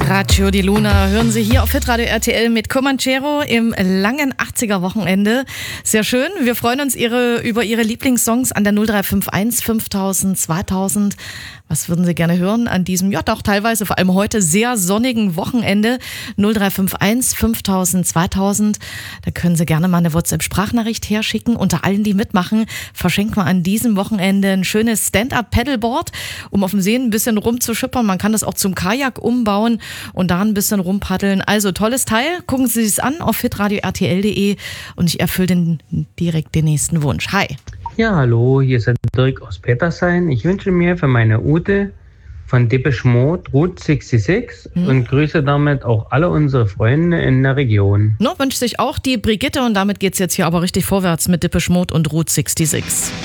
Abbraccio di Luna hören Sie hier auf Hitradio RTL mit Comanchero im langen 80er-Wochenende. Sehr schön. Wir freuen uns über Ihre Lieblingssongs an der 0351 5000 2000. Was würden Sie gerne hören an diesem, ja doch teilweise, vor allem heute, sehr sonnigen Wochenende? 0351 5000 2000. Da können Sie gerne mal eine WhatsApp-Sprachnachricht herschicken. Unter allen, die mitmachen, verschenken wir an diesem Wochenende ein schönes Stand-Up-Paddleboard, um auf dem See ein bisschen rumzuschippern. Man kann das auch zum Kajak umbauen und da ein bisschen rumpaddeln. Also tolles Teil. Gucken Sie es an auf hitradio-rtl.de und ich erfülle direkt den nächsten Wunsch. Hi. Ja, hallo, hier ist der Dirk aus Petershain. Ich wünsche mir für meine Ute von Depeche Mode Route 66 und grüße damit auch alle unsere Freunde in der Region. Wünscht sich auch die Brigitte und damit geht's jetzt hier aber richtig vorwärts mit Depeche Mode und Route 66.